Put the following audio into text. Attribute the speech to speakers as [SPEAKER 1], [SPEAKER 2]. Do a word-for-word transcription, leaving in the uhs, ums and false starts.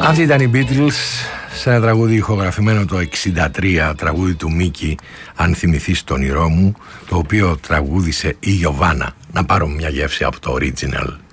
[SPEAKER 1] Αυτοί ήταν οι Beatles σε ένα τραγούδι ηχογραφημένο το εξήντα τρία, τραγούδι του Μίκη, αν θυμηθείς το όνειρό μου, το οποίο τραγούδισε η Γιωβάνα. Να πάρω μια γεύση από το original.